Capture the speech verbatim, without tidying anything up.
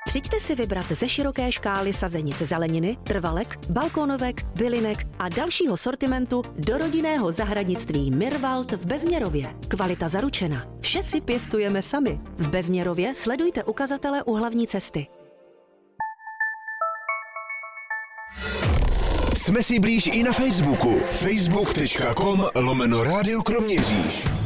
Přijďte si vybrat ze široké škály sazenic zeleniny, trvalek, balkónovek, bylinek a dalšího sortimentu do rodinného zahradnictví Mirwald v Bezměrově. Kvalita zaručena. Vše si pěstujeme sami. V Bezměrově sledujte ukazatele u hlavní cesty. Jsme si blíž i na Facebooku. facebook tečka com lomeno Rádio Kroměříž.